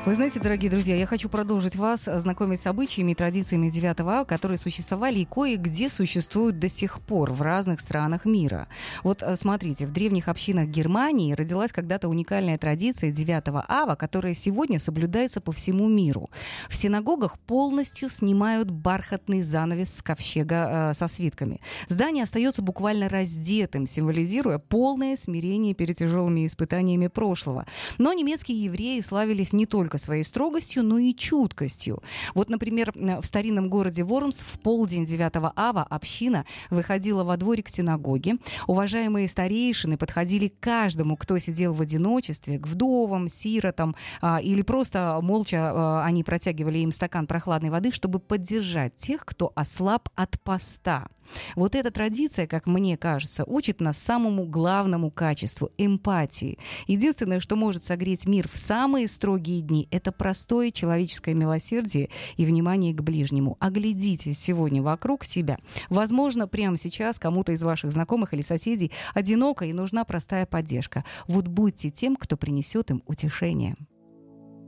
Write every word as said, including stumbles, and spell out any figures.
Вы знаете, дорогие друзья, я хочу продолжить вас знакомить с обычаями и традициями девятого ава, которые существовали и кое-где существуют до сих пор в разных странах мира. Вот смотрите, в древних общинах Германии родилась когда-то уникальная традиция девятого ава, которая сегодня соблюдается по всему миру. В синагогах полностью снимают бархатный занавес с ковчега э, со свитками. Здание остается буквально раздетым, символизируя полное смирение перед тяжелыми испытаниями прошлого. Но немецкие евреи славились не только своей строгостью, но и чуткостью. Вот, например, в старинном городе Вормс в полдень девятого ава община выходила во дворик синагоги. Уважаемые старейшины подходили к каждому, кто сидел в одиночестве, к вдовам, сиротам, а, или просто молча а, они протягивали им стакан прохладной воды, чтобы поддержать тех, кто ослаб от поста. Вот эта традиция, как мне кажется, учит нас самому главному качеству – эмпатии. Единственное, что может согреть мир в самые строгие дни – это простое человеческое милосердие и внимание к ближнему. Оглядитесь сегодня вокруг себя. Возможно, прямо сейчас кому-то из ваших знакомых или соседей одиноко и нужна простая поддержка. Вот будьте тем, кто принесет им утешение.